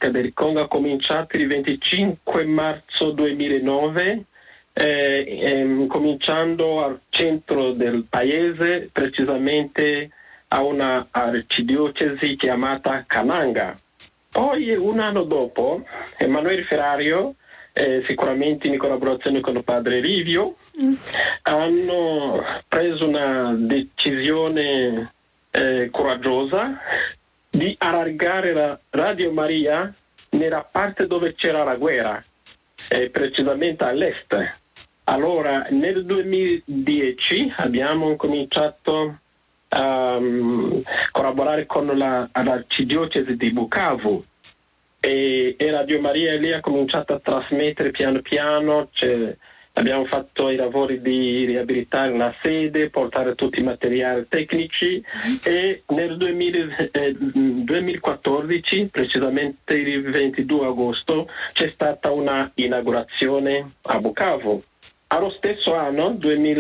Democratica del Congo ha cominciato il 25 marzo 2009, cominciando al centro del paese, precisamente a una arcidiocesi chiamata Kananga. Poi un anno dopo Emanuele Ferrario, sicuramente in collaborazione con il padre Livio, hanno preso una decisione coraggiosa di allargare la Radio Maria nella parte dove c'era la guerra, precisamente all'est. Allora nel 2010 abbiamo cominciato a collaborare con l'arcidiocesi di Bukavu e Radio Maria lì ha cominciato a trasmettere piano piano. Abbiamo fatto i lavori di riabilitare la sede, portare tutti i materiali tecnici e nel 2014, precisamente il 22 agosto, c'è stata una inaugurazione a Bukavu. Allo stesso anno,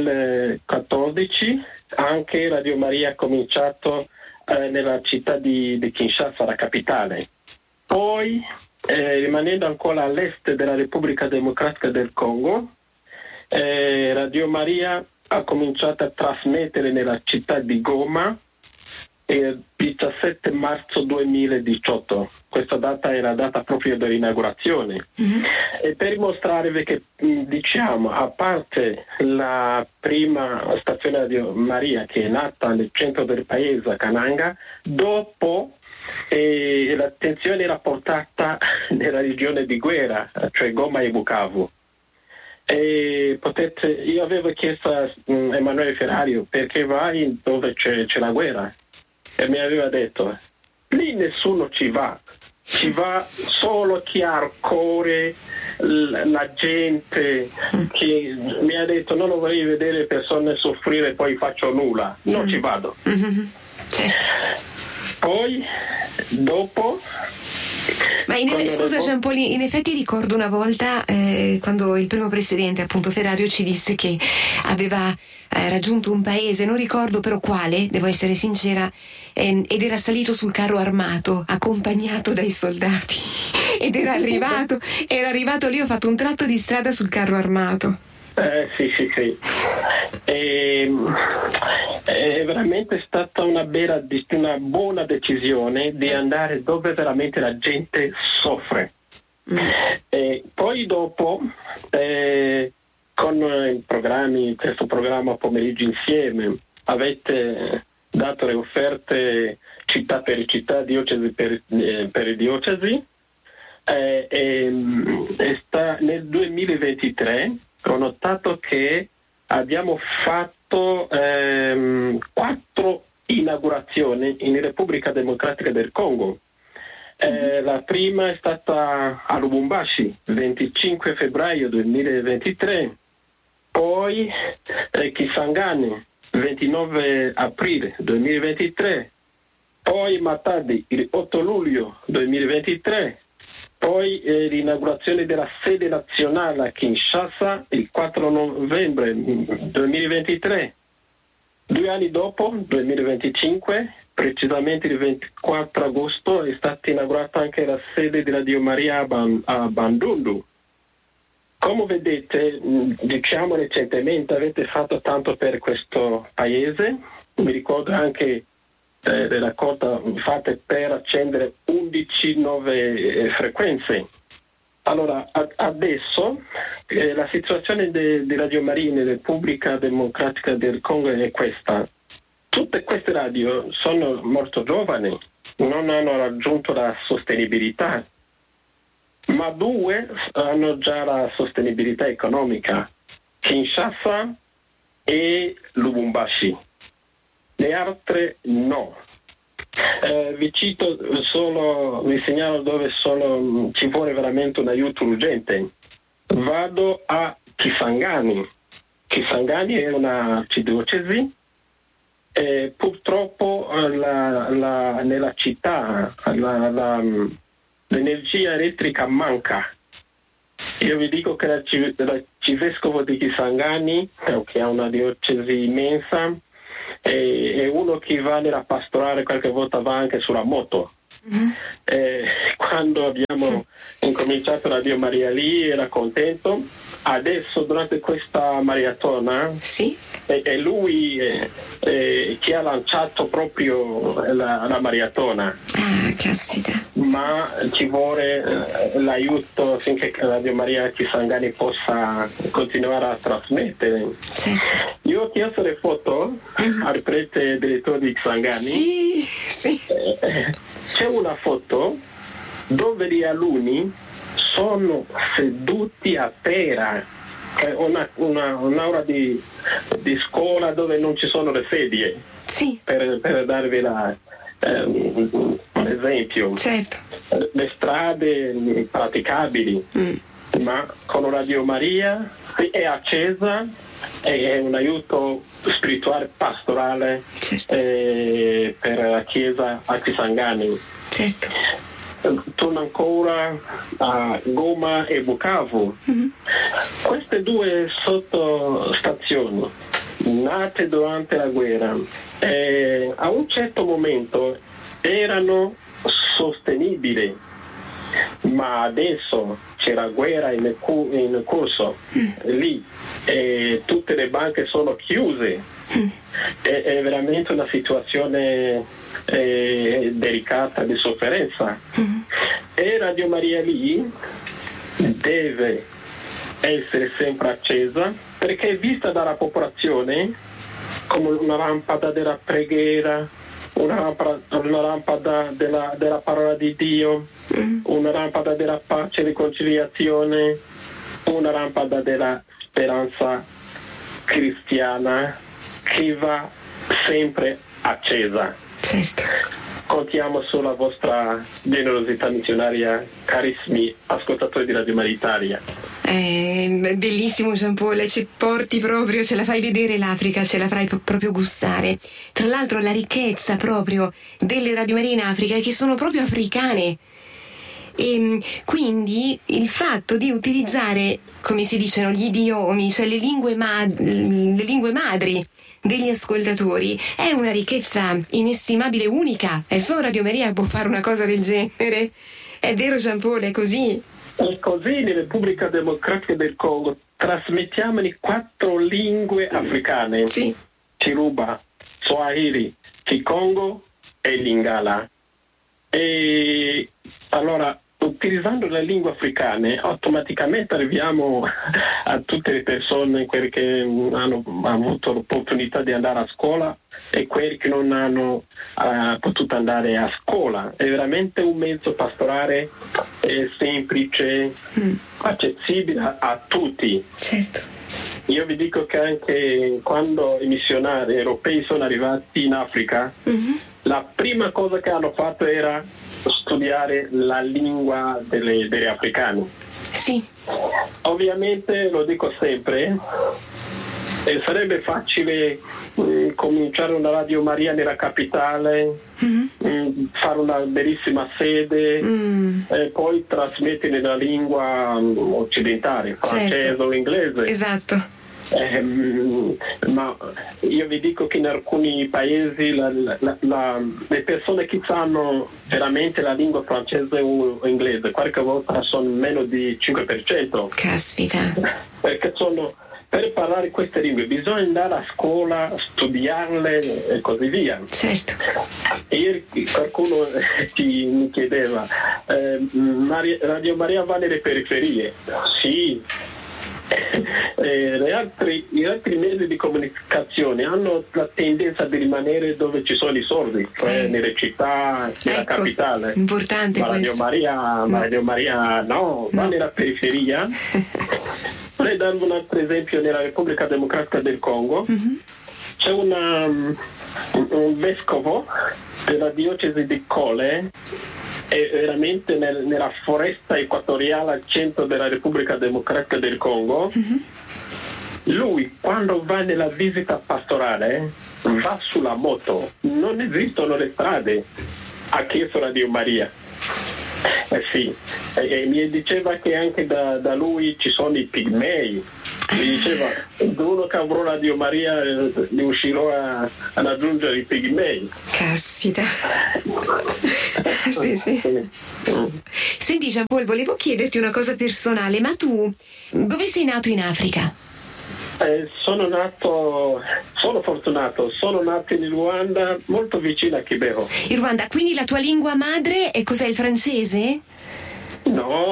2014, anche Radio Maria ha cominciato nella città di Kinshasa, la capitale. Poi, rimanendo ancora all'est della Repubblica Democratica del Congo, Radio Maria ha cominciato a trasmettere nella città di Goma il 17 marzo 2018. Questa data è la data proprio dell'inaugurazione. E per dimostrarvi che, diciamo, a parte la prima stazione Radio Maria che è nata nel centro del paese, a Kananga, dopo l'attenzione era portata nella regione di guerra, cioè Goma e Bukavu. E io avevo chiesto a Emanuele Ferrario perché vai dove c'è la guerra e mi aveva detto lì nessuno ci va solo chi ha il cuore, la gente che mi ha detto non vorrei vedere persone soffrire e poi faccio nulla, non ci vado. Poi dopo ma scusa Giampoli, in effetti ricordo una volta quando il primo presidente, appunto Ferrario, ci disse che aveva raggiunto un paese, non ricordo però quale, devo essere sincera, ed era salito sul carro armato accompagnato dai soldati ed era arrivato lì, ho fatto un tratto di strada sul carro armato. Sì. È veramente stata una buona decisione di andare dove veramente la gente soffre. E poi dopo, con questo programma Pomeriggio Insieme, avete dato le offerte città per città, diocesi per diocesi. Nel 2023 ho notato che abbiamo fatto 4 inaugurazioni in Repubblica Democratica del Congo. La prima è stata a Lubumbashi, 25 febbraio 2023, poi Kisangani, 29 aprile 2023, poi Matadi, il 8 luglio 2023, poi l'inaugurazione della sede nazionale a Kinshasa il 4 novembre 2023. 2 anni dopo, 2025, precisamente il 24 agosto, è stata inaugurata anche la sede di Radio Maria a Bandundu. Come vedete, diciamo recentemente avete fatto tanto per questo paese. Mi ricordo anche le raccolte fatte per accendere 11 nuove frequenze. Allora, adesso la situazione di Radio Maria in Repubblica Democratica del Congo è questa. Tutte queste radio sono molto giovani, non hanno raggiunto la sostenibilità, ma 2 hanno già la sostenibilità economica, Kinshasa e Lubumbashi. Le altre no. Vi segnalo dove ci vuole veramente un aiuto urgente. Vado a Kisangani. Kisangani è una arcidiocesi e purtroppo nella città l'energia elettrica manca. Io vi dico che l'arcivescovo di Kisangani, che ha una diocesi immensa, è uno che va nella pastorale, qualche volta va anche sulla moto. Quando abbiamo incominciato Radio Maria lì era contento. Adesso durante questa maratona è lui che ha lanciato proprio la maratona. Ah, caspita. Ma ci vuole l'aiuto affinché Radio Maria Kisangani possa continuare a trasmettere. Certo. Io ho chiesto le foto al prete direttore di Kisangani. Sì. C'è una foto dove gli alunni sono seduti a terra, un'aula di scuola dove non ci sono le sedie, per darvi un esempio. Certo. Le strade praticabili, ma con Radio Maria è accesa, è un aiuto spirituale pastorale, certo, per la Chiesa a Kisangani. Certo. Torno ancora a Goma e Bukavu. Queste due sottostazioni nate durante la guerra a un certo momento erano sostenibili, ma adesso c'è la guerra in corso lì e tutte le banche sono chiuse. È veramente una situazione delicata di sofferenza. E Radio Maria lì deve essere sempre accesa perché è vista dalla popolazione come una lampada della preghiera, una lampada della parola di Dio, una lampada della pace e riconciliazione, una lampada della speranza cristiana che va sempre accesa. Certo. Contiamo sulla vostra generosità missionaria, carissimi ascoltatori di Radio Maria Italia. Bellissimo Jean Paul, ci porti proprio, ce la fai vedere l'Africa, ce la fai proprio gustare. Tra l'altro la ricchezza proprio delle Radio Maria in Africa è che sono proprio africane. E quindi il fatto di utilizzare, come si dicono, gli idiomi, cioè le lingue madri degli ascoltatori è una ricchezza inestimabile, unica, e solo Radio Maria può fare una cosa del genere. È vero Jean Paul, è così? È così. In Repubblica Democratica del Congo trasmettiamo in 4 lingue africane: Chiluba, Swahili, Kikongo e Lingala. E allora, utilizzando le lingue africane automaticamente arriviamo a tutte le persone, quelli che hanno avuto l'opportunità di andare a scuola e quelli che non hanno potuto andare a scuola. È veramente un mezzo pastorale semplice, accessibile a tutti. Certo. Io vi dico che anche quando i missionari europei sono arrivati in Africa, la prima cosa che hanno fatto era studiare la lingua degli africani. Sì. Ovviamente, lo dico sempre, sarebbe facile cominciare una Radio Maria nella capitale, fare una bellissima sede e poi trasmettere nella lingua occidentale, francese o inglese. Esatto. Ma io vi dico che in alcuni paesi le persone che sanno veramente la lingua francese o inglese qualche volta sono meno di 5%. Caspita. Perché per parlare queste lingue bisogna andare a scuola, studiarle e così via. Certo. Ieri qualcuno mi chiedeva Radio Maria va nelle periferie? Sì. Gli altri mezzi di comunicazione hanno la tendenza di rimanere dove ci sono i soldi, cioè nelle città, nella capitale. Importante. Ma Radio Maria no, va nella periferia. Vorrei darvi un altro esempio. Nella Repubblica Democratica del Congo c'è un vescovo della diocesi di Kole, è veramente nella foresta equatoriale al centro della Repubblica Democratica del Congo. Lui, quando va nella visita pastorale, va sulla moto, non esistono le strade, ha chiesto Radio Maria. Sì, e mi diceva che anche da lui ci sono i pigmei. Mi diceva, uno che avrà Radio Maria riuscirò a raggiungere i pigmei. Caspita. Sì, sì. Senti Jean Paul, volevo chiederti una cosa personale, ma tu dove sei nato in Africa? Sono fortunato, sono nato in Ruanda, molto vicino a Kibeho. In Ruanda, quindi la tua lingua madre è cos'è, il francese? No?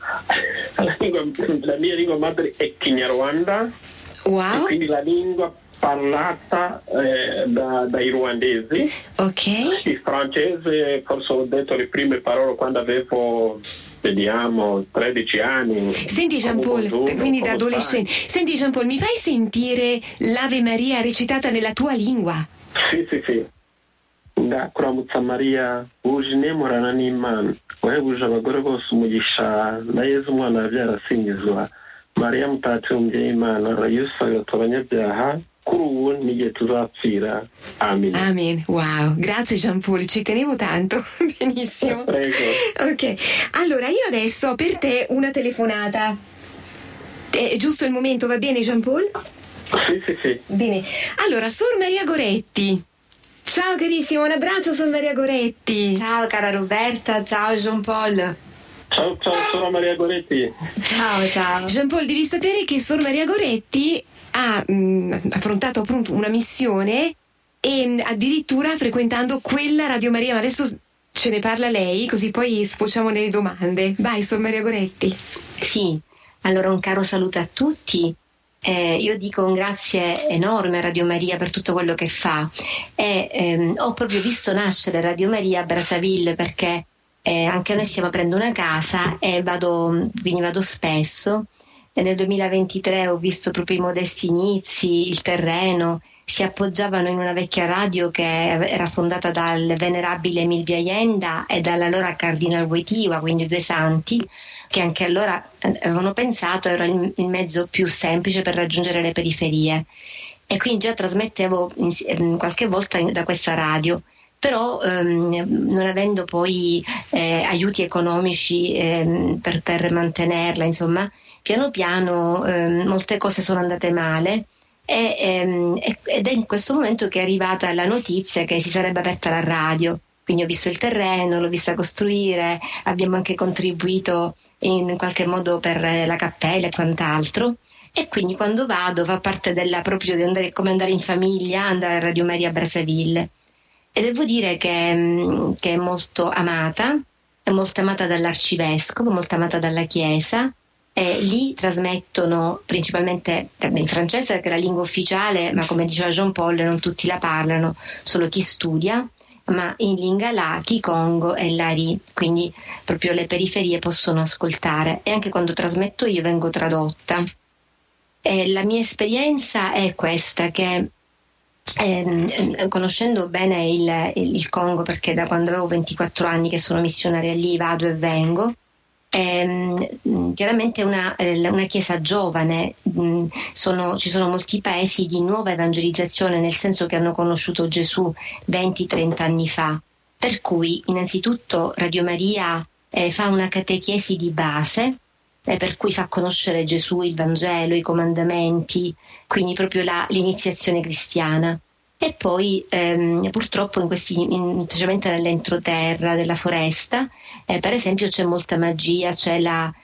La mia lingua madre è Kinyarwanda. Wow. E quindi la lingua parlata dai ruandesi. Ok. Il francese, forse ho detto le prime parole quando avevo, vediamo, 13 anni. Senti Jean Paul, quindi da adolescente. Senti Jean Paul, mi fai sentire l'Ave Maria recitata nella tua lingua? Sì. Ndakuramutsa Maria wuje inemurana n'Imana wahebuje abagore bose umugisha na Yezu umwana wabyara asingizwa Maria mutagatifu umubyeyi w'Imana arayusabira abanyabyaha kuri ubu n'igihe tuzapfira. Amen. Amen. Wow, grazie Jean Paul, ci tenevo tanto. Benissimo. Prego. Ok, allora io adesso ho per te una telefonata. È giusto il momento, va bene Jean Paul? Sì. Bene, allora Sor Maria Goretti. Ciao carissimo, un abbraccio Sor Maria Goretti. Ciao cara Roberta, ciao Jean Paul. Ciao Sor Maria Goretti. Ciao. Jean Paul, devi sapere che Sor Maria Goretti ha affrontato appunto una missione e addirittura frequentando quella Radio Maria, ma adesso ce ne parla lei, così poi sfociamo nelle domande. Vai Sor Maria Goretti. Sì, allora un caro saluto a tutti. Io dico un grazie enorme a Radio Maria per tutto quello che fa e ho proprio visto nascere Radio Maria a Brazzaville perché anche noi stiamo aprendo una casa e quindi vado spesso e nel 2023 ho visto proprio i modesti inizi, il terreno, si appoggiavano in una vecchia radio che era fondata dal venerabile Emil Biayenda e dall'allora Cardinal Wojtyła, quindi due santi che anche allora avevano pensato era il mezzo più semplice per raggiungere le periferie e quindi già trasmettevo qualche volta da questa radio, però non avendo poi aiuti economici per mantenerla, insomma, piano piano molte cose sono andate male ed è in questo momento che è arrivata la notizia che si sarebbe aperta la radio. Quindi ho visto il terreno, l'ho vista costruire, abbiamo anche contribuito in qualche modo per la cappella e quant'altro. E quindi quando vado fa parte proprio di andare, come andare in famiglia, andare a Radio Maria a Brazzaville. E devo dire che è molto amata dall'arcivescovo, molto amata dalla Chiesa. E lì trasmettono principalmente in francese, che è la lingua ufficiale, ma come diceva Jean Paul non tutti la parlano, solo chi studia. Ma in Lingala, Kikongo e Lari, quindi proprio le periferie possono ascoltare e anche quando trasmetto io vengo tradotta. E la mia esperienza è questa, che conoscendo bene il Congo, perché da quando avevo 24 anni che sono missionaria lì, vado e vengo, chiaramente una chiesa giovane, ci sono molti paesi di nuova evangelizzazione, nel senso che hanno conosciuto Gesù 20-30 anni fa, per cui innanzitutto Radio Maria fa una catechesi di base, per cui fa conoscere Gesù, il Vangelo, i comandamenti, quindi proprio l'iniziazione cristiana. E poi purtroppo specialmente nell'entroterra della foresta, per esempio c'è molta magia, c'è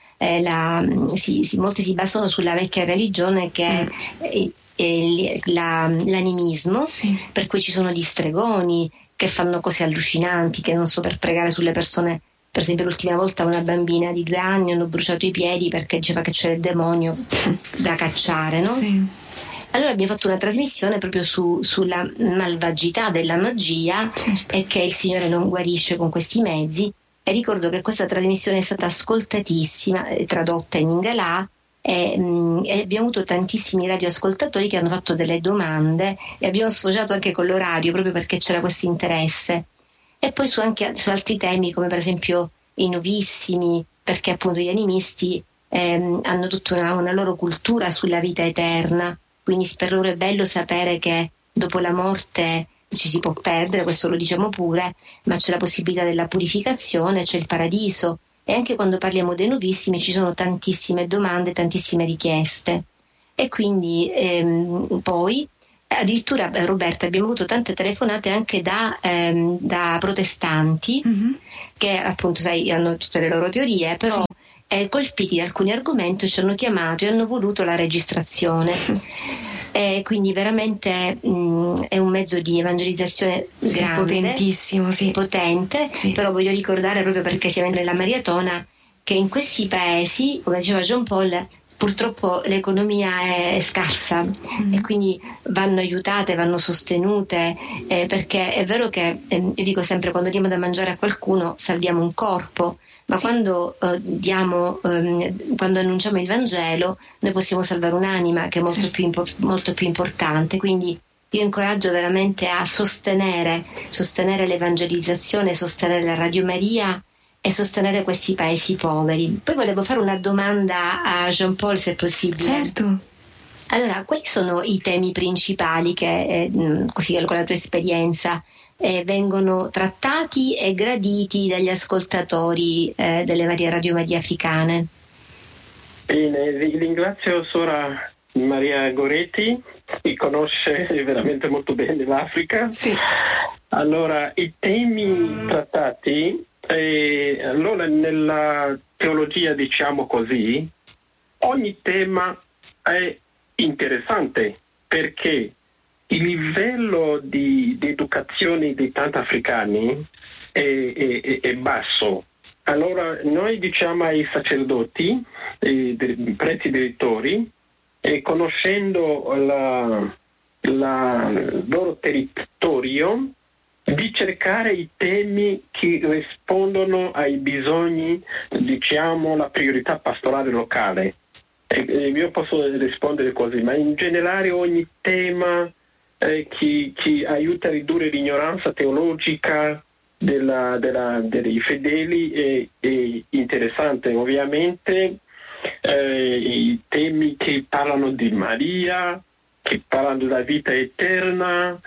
molti si basano sulla vecchia religione che è l'animismo, sì. Per cui ci sono gli stregoni che fanno cose allucinanti, che non so, per pregare sulle persone. Per esempio l'ultima volta una bambina di 2 anni hanno bruciato i piedi perché diceva che c'era il demonio da cacciare, no? Sì. Allora abbiamo fatto una trasmissione proprio sulla malvagità della magia, certo. E che il Signore non guarisce con questi mezzi. E ricordo che questa trasmissione è stata ascoltatissima, tradotta in Lingala, e abbiamo avuto tantissimi radioascoltatori che hanno fatto delle domande e abbiamo sfociato anche con l'orario proprio perché c'era questo interesse. E poi anche su altri temi come per esempio i nuovissimi, perché appunto gli animisti hanno tutta una loro cultura sulla vita eterna. Quindi per loro è bello sapere che dopo la morte ci si può perdere, questo lo diciamo pure, ma c'è la possibilità della purificazione, c'è il paradiso. E anche quando parliamo dei nuovissimi ci sono tantissime domande, tantissime richieste. e quindi poi addirittura, Roberta, abbiamo avuto tante telefonate anche da protestanti che appunto, sai, hanno tutte le loro teorie, però colpiti da alcuni argomenti ci hanno chiamato e hanno voluto la registrazione. Quindi veramente è un mezzo di evangelizzazione grande, potentissimo, potente, però voglio ricordare, proprio perché siamo nella maratona, che in questi paesi, come diceva John Paul, purtroppo l'economia è scarsa e quindi vanno aiutate, vanno sostenute, perché è vero che io dico sempre, quando diamo da mangiare a qualcuno salviamo un corpo, ma quando quando annunciamo il Vangelo noi possiamo salvare un'anima, che è molto più importante. Quindi io incoraggio veramente a sostenere l'evangelizzazione, sostenere la Radio Maria e sostenere questi paesi poveri. Poi volevo fare una domanda a Jean Paul, se è possibile. Certo. Allora, quali sono i temi principali che, così con la tua esperienza, vengono trattati e graditi dagli ascoltatori delle varie Radio Maria africane? Bene, ringrazio Sora Maria Goretti, che conosce veramente molto bene l'Africa. Sì. Allora, i temi trattati, allora nella teologia, diciamo così, ogni tema è interessante perché il livello di educazione di tanti africani è basso. Allora noi diciamo ai sacerdoti, preti direttori, conoscendo il loro territorio, di cercare i temi che rispondono ai bisogni, diciamo, la priorità pastorale locale. Io posso rispondere così, ma in generale ogni tema che aiuta a ridurre l'ignoranza teologica dei fedeli è interessante. Ovviamente i temi che parlano di Maria, che parlano della vita eterna,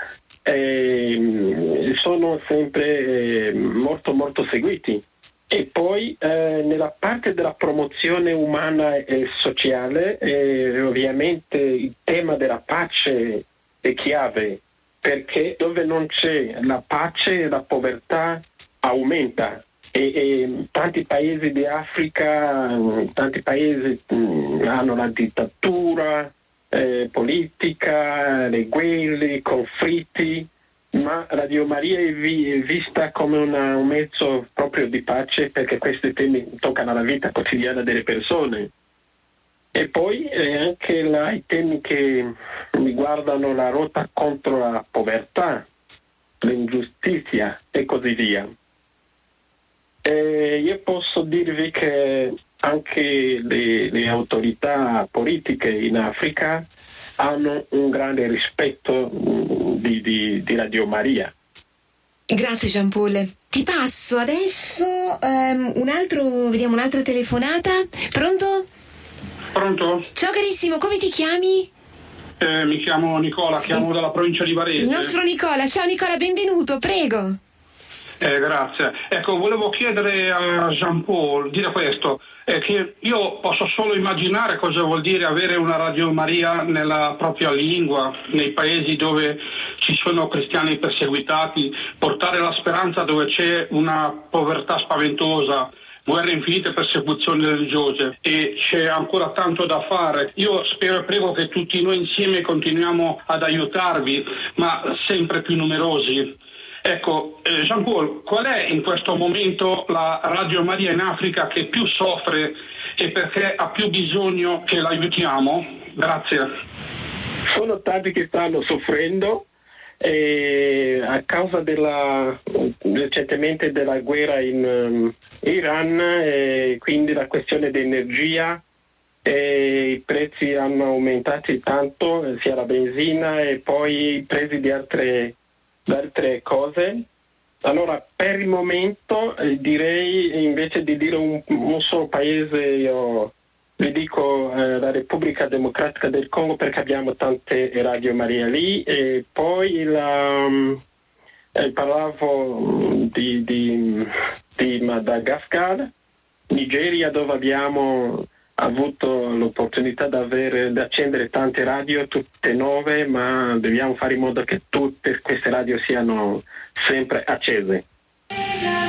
sono sempre molto seguiti. E poi nella parte della promozione umana e sociale, ovviamente il tema della pace è chiave, perché dove non c'è la pace la povertà aumenta. E tanti paesi di Africa, tanti paesi hanno la dittatura politica, le guerre, i conflitti, ma Radio Maria è vista come un mezzo proprio di pace, perché questi temi toccano la vita quotidiana delle persone. E poi anche i temi che riguardano la lotta contro la povertà, l'ingiustizia e così via. Io posso dirvi che anche le autorità politiche in Africa hanno un grande rispetto di Radio Maria. Grazie Jean Paul. Ti passo adesso vediamo un'altra telefonata. Pronto? Pronto? Ciao carissimo, come ti chiami? Mi chiamo Nicola, chiamo dalla provincia di Varese. Il nostro Nicola. Ciao Nicola, benvenuto, prego. Grazie. Ecco, volevo chiedere a Jean Paul, dire questo, che io posso solo immaginare cosa vuol dire avere una Radio Maria nella propria lingua, nei paesi dove ci sono cristiani perseguitati, portare la speranza dove c'è una povertà spaventosa, guerre infinite, persecuzioni religiose, e c'è ancora tanto da fare. Io spero e prego che tutti noi insieme continuiamo ad aiutarvi, ma sempre più numerosi. Ecco, Jean Paul, qual è in questo momento la Radio Maria in Africa che più soffre e perché ha più bisogno che l'aiutiamo? Grazie. Sono tanti che stanno soffrendo a causa recentemente della guerra in Iran, e quindi la questione dell'energia, i prezzi hanno aumentato tanto, sia la benzina e poi i prezzi di altre cose. Allora, per il momento direi, invece di dire un solo paese, io vi dico la Repubblica Democratica del Congo, perché abbiamo tante Radio Maria lì, e poi parlavo di Madagascar, Nigeria, dove abbiamo avuto l'opportunità di accendere tante radio, tutte nuove, ma dobbiamo fare in modo che tutte queste radio siano sempre accese.